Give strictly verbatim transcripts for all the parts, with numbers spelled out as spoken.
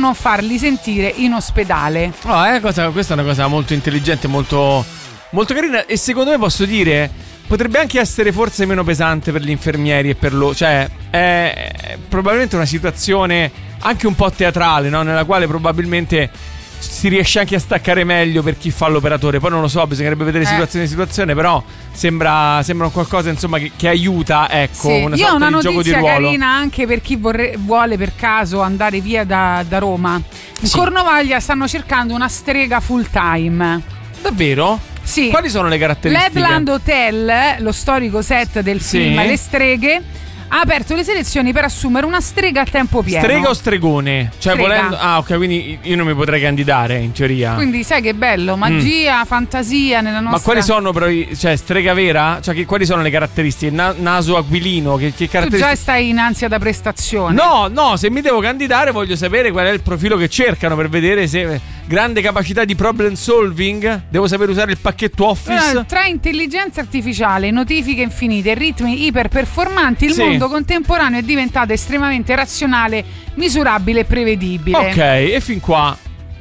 non farli sentire in ospedale. Oh, è cosa, questa è una cosa molto intelligente, molto, molto carina. E secondo me, posso dire, potrebbe anche essere forse meno pesante per gli infermieri e per loro. Cioè è, è probabilmente una situazione anche un po' teatrale, no? Nella quale probabilmente si riesce anche a staccare meglio per chi fa l'operatore. Poi non lo so, bisognerebbe vedere eh. situazione di situazione. Però sembra, sembra un qualcosa, insomma, che, che aiuta. Ecco, sì. una Io ho sorta una di gioco di notizia ruolo carina anche per chi vorre- vuole per caso andare via da, da Roma. In Sì. Cornovaglia stanno cercando una strega full time. Davvero? Sì. Quali sono le caratteristiche? L'Headland Hotel, lo storico set del Sì. film Le Streghe, ha aperto le selezioni per assumere una strega a tempo pieno. Strega o stregone? Cioè Strega. volendo. Ah, ok, quindi io non mi potrei candidare in teoria. Quindi sai che bello, magia, mm. fantasia nella nostra. Ma quali sono però i- cioè strega vera? Cioè che, quali sono le caratteristiche? Na- naso aquilino, che, che Tu caratteristiche? già stai in ansia da prestazione. No, no, se mi devo candidare voglio sapere qual è il profilo che cercano per vedere se grande capacità di problem solving, devo saper usare il pacchetto Office. No, tra intelligenza artificiale, notifiche infinite e ritmi iperperformanti, il Sì. mondo contemporaneo è diventato estremamente razionale, misurabile e prevedibile. Ok, e fin qua.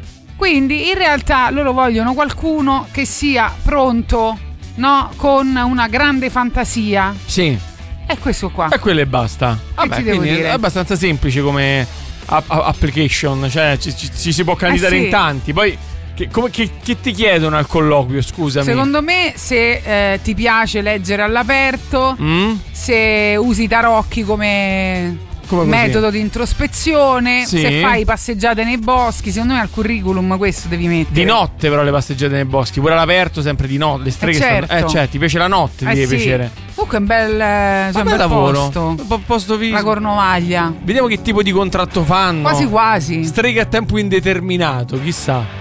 Quindi in realtà loro vogliono qualcuno che sia pronto, no? Con una grande fantasia. Sì. È questo qua. E quello e basta. Vabbè, ti devo quindi dire? è abbastanza semplice come a- a- application, cioè ci, ci- ci si può candidare Eh sì. in tanti. Poi che, come- che- che ti chiedono al colloquio, scusami? Secondo me, se eh, ti piace leggere all'aperto, Mm? se usi i tarocchi come Come così? metodo di introspezione, Sì. se fai passeggiate nei boschi, secondo me al curriculum questo devi mettere. Di notte però le passeggiate nei boschi, pure all'aperto sempre di notte, le streghe Eh, certo. stanno. Eh cioè, ti piace la notte, ti Eh deve sì. piacere. Comunque è un bel, eh, cioè, Ma un bel bel lavoro. posto. Un po' posto fisso. La Cornovaglia. Vediamo che tipo di contratto fanno. Quasi quasi. Streghe a tempo indeterminato, chissà.